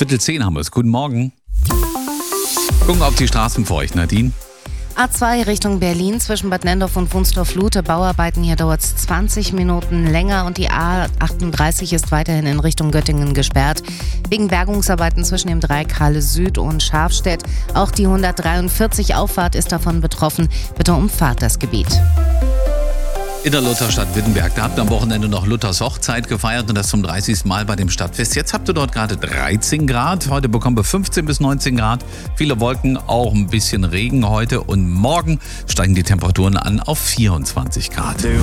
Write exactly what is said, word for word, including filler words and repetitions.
Viertel zehn haben wir es. Guten Morgen. Gucken auf die Straßen für euch, Nadine. A zwei Richtung Berlin zwischen Bad Nenndorf und Wunstorf-Lute. Bauarbeiten, hier dauert es zwanzig Minuten länger und die A achtunddreißig ist weiterhin in Richtung Göttingen gesperrt. Wegen Bergungsarbeiten zwischen dem Dreieck Halle Süd und Schafstedt. Auch die hundertdreiundvierzig Auffahrt ist davon betroffen. Bitte umfahrt das Gebiet. In der Lutherstadt Wittenberg, da habt ihr am Wochenende noch Luthers Hochzeit gefeiert und das zum dreißigsten Mal bei dem Stadtfest. Jetzt habt ihr dort gerade dreizehn Grad, heute bekommen wir fünfzehn bis neunzehn Grad, viele Wolken, auch ein bisschen Regen heute und morgen steigen die Temperaturen an auf vierundzwanzig Grad.